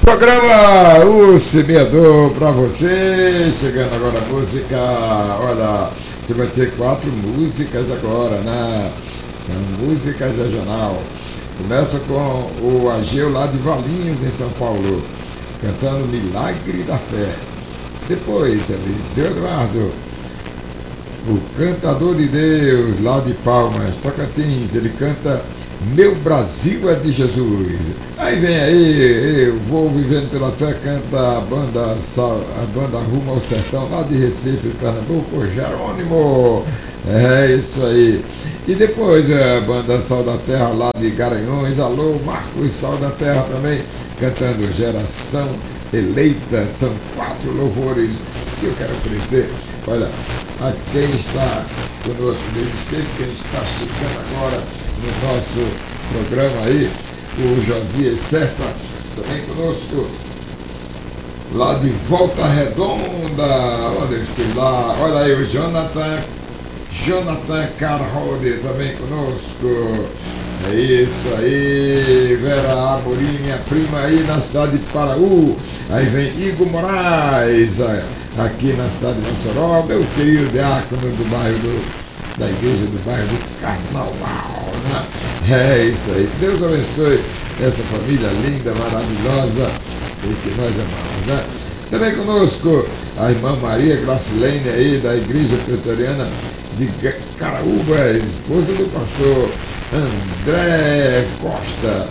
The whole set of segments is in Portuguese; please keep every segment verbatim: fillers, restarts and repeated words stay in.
Programa O Semeador para você, chegando agora a música, olha, você vai ter quatro músicas agora, né? São músicas regional. Começa com o Ageu lá de Valinhos, em São Paulo, cantando Milagre da Fé. Depois, Eliseu Eduardo, o cantador de Deus, lá de Palmas, Tocantins, ele canta Meu Brasil é de Jesus. Aí vem aí, eu vou vivendo pela fé, canta a banda, a banda Rumo ao Sertão, lá de Recife, Pernambuco, Jerônimo. É isso aí. E depois a banda Sal da Terra, lá de Garanhuns, alô, Marcos Sal da Terra também, cantando Geração Eleita. São quatro louvores que eu quero oferecer. Olha, a quem está conosco desde sempre, quem está chegando agora no nosso programa aí, o Josias Cessa, também conosco, lá de Volta Redonda, olha, eu estive lá, olha aí o Jonathan, Jonathan Carrode também conosco, é isso aí, Vera Amorim, minha prima aí na cidade de Paraú, aí vem Igor Moraes, aqui na cidade de Mossoró, meu querido diácono do bairro do da igreja do bairro do Carnaval, né? É isso aí, Deus abençoe essa família linda, maravilhosa e que nós amamos, né? Também conosco a irmã Maria Gracilene aí da igreja presbiteriana de Caraúba, esposa do pastor André Costa,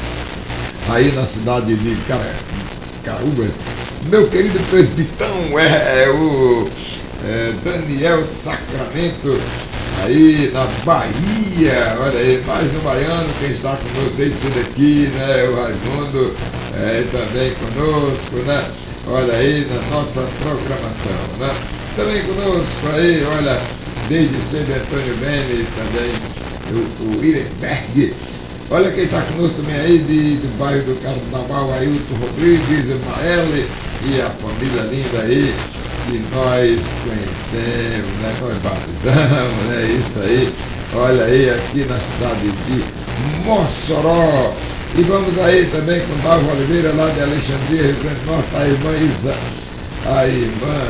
aí na cidade de Caraúba, meu querido presbitão, é o é, Daniel Sacramento, aí na Bahia, olha aí, mais um baiano, quem está conosco desde cedo aqui, né, o Raimundo, é, também conosco, né, olha aí, na nossa programação, né, também conosco aí, olha, desde cedo Antônio Benes, também o, o Irenberg, olha quem está conosco também aí, de, do bairro do Carnaval, Ailton Rodrigues, Maele e a família linda aí, que nós conhecemos, né? Nós batizamos, né? Isso aí. Olha aí, aqui na cidade de Mossoró. E vamos aí também com o Dalva Oliveira, lá de Alexandria, Rio Grande do Norte, a irmã Isa, a irmã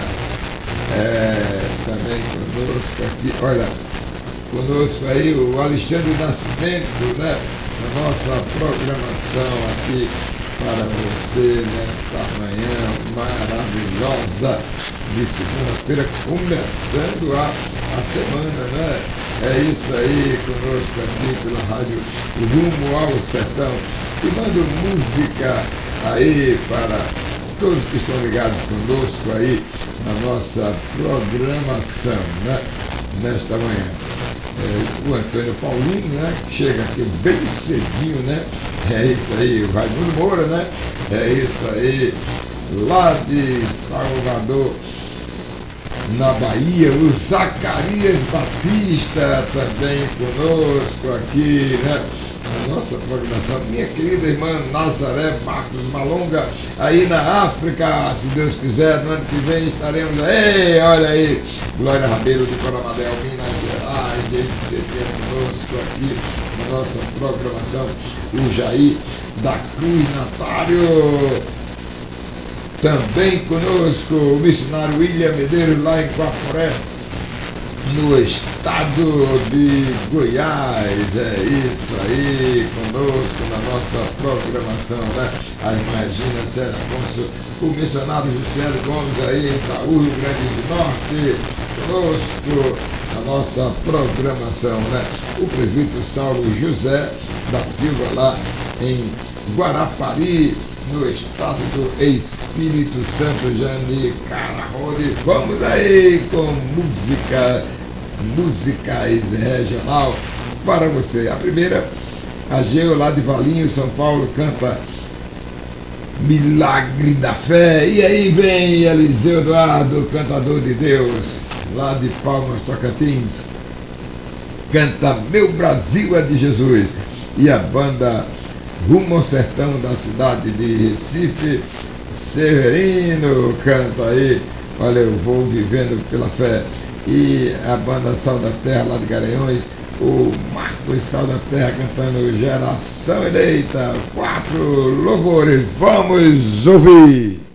é, também conosco aqui, olha, conosco aí o Alexandre Nascimento, né? Na nossa programação aqui para você nesta manhã maravilhosa de segunda-feira, começando a, a semana, né? É isso aí, conosco aqui pela rádio Rumo ao Sertão. E mando música aí para todos que estão ligados conosco aí na nossa programação, né? Nesta manhã. É, o Antônio Paulino, né? Que chega aqui bem cedinho, né? É isso aí, o Raimundo Moura, né? É isso aí, lá de Salvador, na Bahia, o Zacarias Batista também conosco aqui, né? Na nossa programação, minha querida irmã Nazaré Marcos Malonga, aí na África, se Deus quiser, no ano que vem estaremos aí, olha aí, Glória Rabeiro de Coromadel, Minas Gerais, desde setembro conosco aqui na nossa programação, o Jair da Cruz Natário, também conosco o missionário William Medeiros lá em Guaporé, no estado de Goiás, é isso aí, conosco na nossa programação, né? A irmã Regina César Afonso, o missionário Juscelio Gomes aí em Itaú, Rio Grande do Norte, conosco na nossa programação, né? O presbítero Saulo José da Silva lá em Guarapari, no estado do Espírito Santo, Jane Carrode. Vamos aí com música, musicais regional para você. A primeira, a Geo lá de Valinhos, São Paulo, canta Milagre da Fé. E aí vem Eliseu Eduardo, cantador de Deus, lá de Palmas, Tocantins, canta Meu Brasil é de Jesus. E a banda Rumo ao Sertão da cidade de Recife, Severino, canta aí, olha, eu vou vivendo pela fé. E a banda Sal da Terra lá de Garanhuns, o Marcos Tal da Terra cantando Geração Eleita, quatro louvores, vamos ouvir!